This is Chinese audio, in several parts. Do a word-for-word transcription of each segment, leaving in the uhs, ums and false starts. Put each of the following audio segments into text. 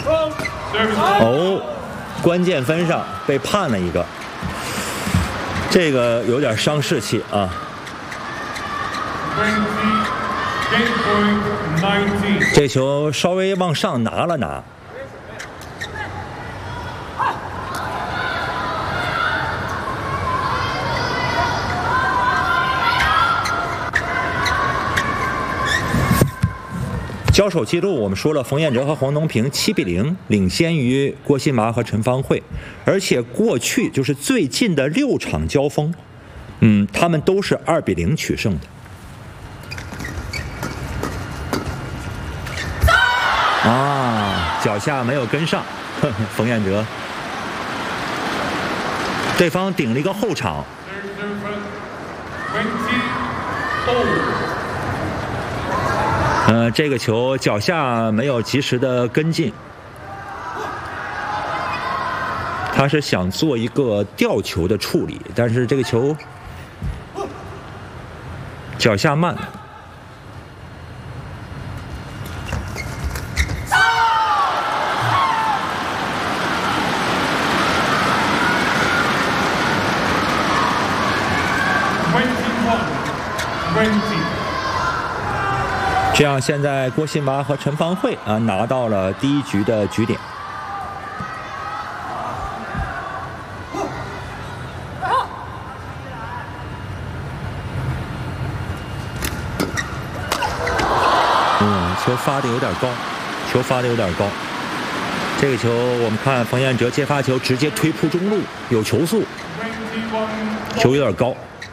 哦，关键分上被判了一个，这个有点伤士气啊。这球稍微往上拿了拿。交手记录，我们说了，冯彦哲和黄东萍七比零领先于郭新麻和陈芳慧，而且过去就是最近的六场交锋，嗯，他们都是二比零取胜的。啊，脚下没有跟上，呵呵冯彦哲，对方顶了一个后场。呃，这个球脚下没有及时的跟进，他是想做一个吊球的处理，但是这个球脚下慢。这样，现在郭新麻和陈芳慧啊拿到了第一局的局点。嗯，球发的有点高，球发的有点高。这个球我们看冯彦哲接发球直接推扑中路，有球速，球有点高。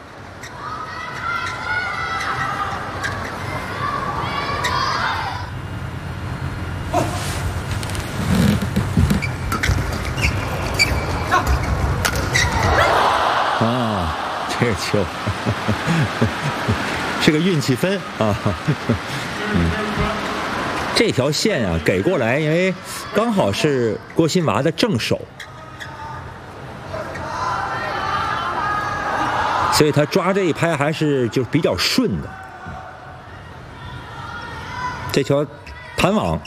这个球是个运气分啊，嗯，这条线啊给过来，因为刚好是郭新麻的正手，所以他抓这一拍还是就比较顺的。这球弹网，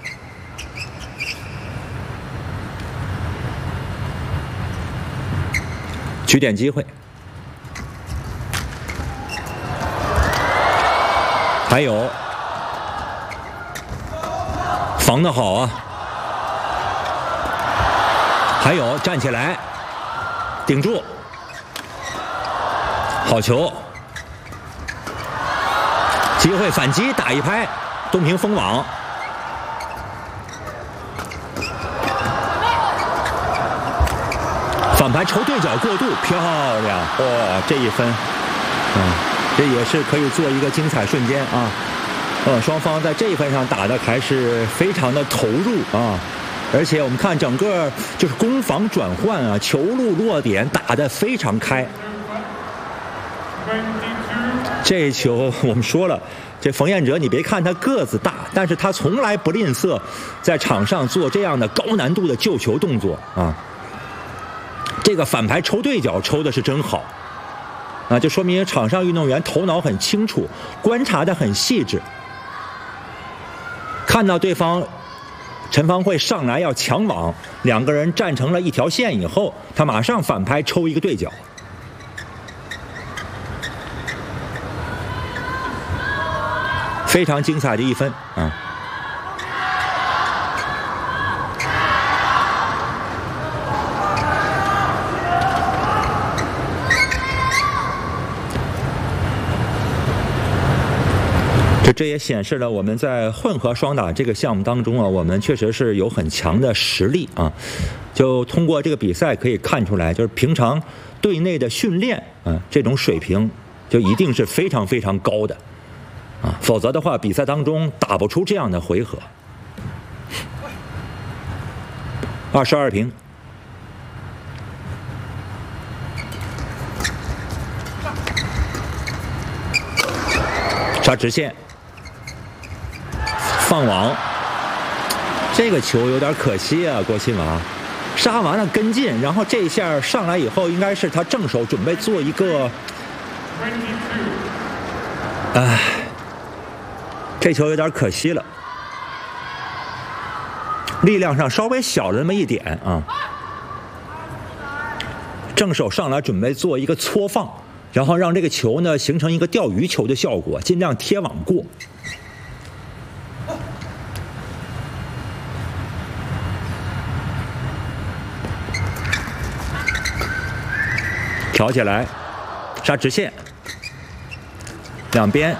局点机会。还有，防得好啊！还有站起来，顶住，好球！机会反击，打一拍，东平封网。反拍抽对角过渡，漂亮！哇，这一分，嗯。这也是可以做一个精彩瞬间啊！呃，双方在这一分上打的还是非常的投入啊，而且我们看整个就是攻防转换啊，球路落点打得非常开。这一球我们说了，这冯彦哲你别看他个子大，但是他从来不吝啬在场上做这样的高难度的救球动作啊。这个反拍抽对角抽的是真好。啊，就说明场上运动员头脑很清楚，观察得很细致。看到对方陈芳慧上来要抢网，两个人站成了一条线以后，他马上反拍抽一个对角。非常精彩的一分啊！这也显示了我们在混合双打这个项目当中啊，我们确实是有很强的实力啊。就通过这个比赛可以看出来，就是平常队内的训练啊，这种水平就一定是非常非常高的啊，否则的话，比赛当中打不出这样的回合。二十二平。插直线。放网，这个球有点可惜啊，郭新麻杀完了跟进，然后这一下上来以后，应该是他正手准备做一个，哎，这球有点可惜了。 力量上稍微小了那么一点啊。正手上来准备做一个搓放，然后让这个球呢形成一个钓鱼球的效果，尽量贴网过。挑起来，杀直线，两边。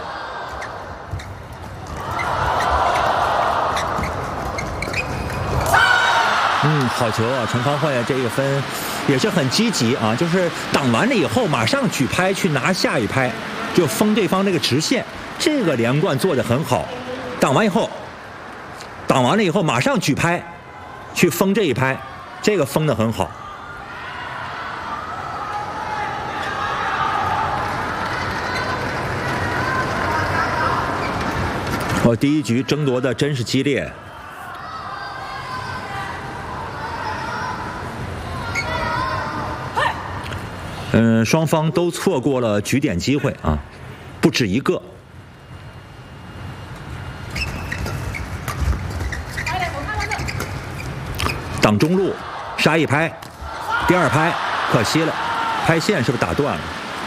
嗯，好球啊！陈方慧这个分也是很积极啊，就是挡完了以后马上举拍去拿下一拍，就封对方这个直线，这个连贯做得很好。挡完以后，挡完了以后马上举拍去封这一拍，这个封得很好。我第一局争夺的真是激烈。嗯，双方都错过了局点机会啊，不止一个。挡中路，杀一拍，第二拍可惜了，拍线是不是打断了？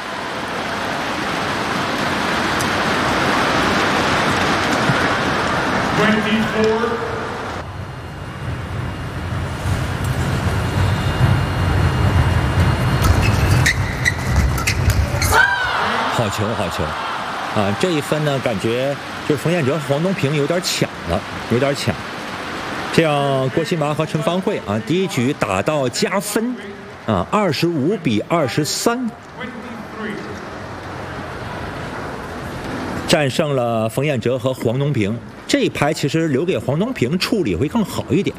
好球，好球，啊，这一分呢，感觉就是冯彦哲和黄东萍有点抢了，有点抢。这样，郭麒麻和陈方慧啊，第一局打到加分，啊，二十五比二十三，战胜了冯彦哲和黄东萍。这一拍其实留给黄东萍处理会更好一点。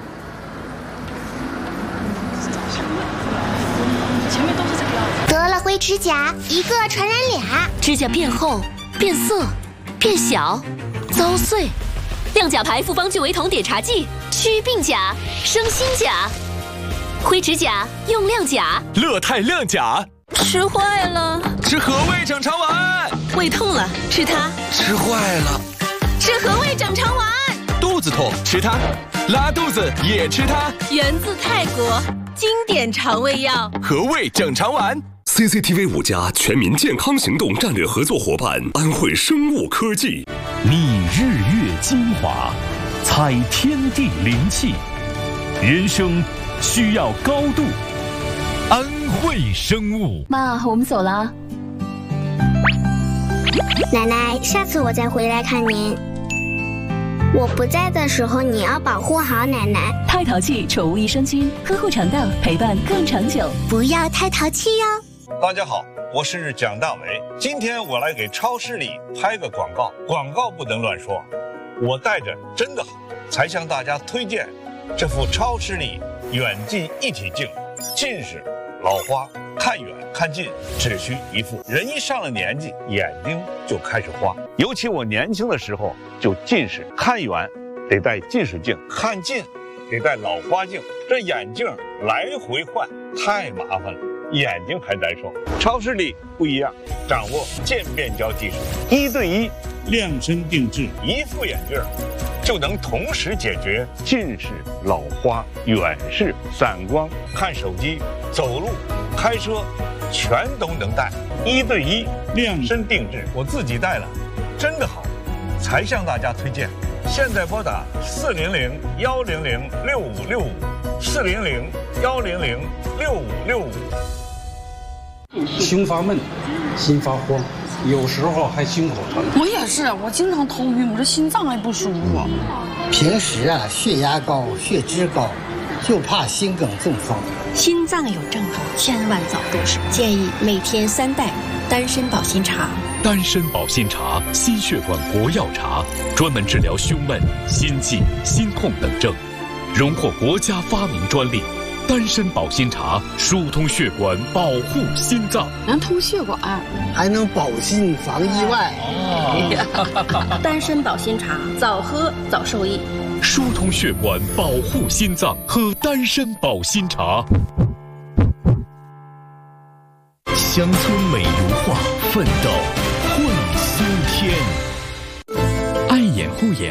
灰指甲一个传染俩， 指甲变厚、变色、变小、遭碎。亮甲牌复方聚维酮碘茶剂，祛病甲、生新甲。灰指甲用亮甲， 乐泰亮甲。 吃坏了， 吃和味整肠丸。 胃痛了，吃它。 吃坏了， 吃和味整肠丸。 肚子痛，吃它。拉肚子也吃它。 源自泰国，经典肠胃药。 和味整肠丸。 C C T V 五加全民健康行动战略合作伙伴安徽生物科技， 觅日月精华，采天地灵气，人生需要高度。安徽生物。 妈，我们走了。 奶奶，下次我再回来看您。我不在的时候，你要保护好奶奶。 太淘气宠物益生菌，呵护肠道，陪伴更长久。 不要太淘气哟。 大家好，我是蒋大为。今天我来给超视力拍个广告，广告不能乱说。我戴着真的好，才向大家推荐这副超视力远近一体镜。近视、老花、看远看近只需一副。人一上了年纪，眼睛就开始花。尤其我年轻的时候就近视，看远得戴近视镜，看近得戴老花镜，这眼镜来回换太麻烦了。眼睛还难受，超视力不一样，掌握渐变焦技术，一对一量身定制，一副眼镜就能同时解决近视、老花、远视、散光、看手机、走路、开车，全都能戴，一对一量身定制，我自己戴了，真的好，才向大家推荐。现在拨打四零零幺零零六五六五，四零零幺零零六五六五。 胸发闷，心发慌，有时候还心口疼。 我也是，我经常头晕，我这心脏也不舒服。 平时啊，血压高，血脂高，就怕心梗中风。 心脏有症状，千万早入手。建议每天三袋丹参保心茶。 丹参保心茶，心血管国药茶，专门治疗胸闷、心悸、心痛等症，荣获国家发明专利。丹参保心茶疏通血管，保护心脏， 能通血管， 还能保心防意外。 哦、丹参保心茶，早喝早受益。 疏通血管，保护心脏，喝丹参保心茶。乡村美如画，奋斗混苏天。爱眼护眼。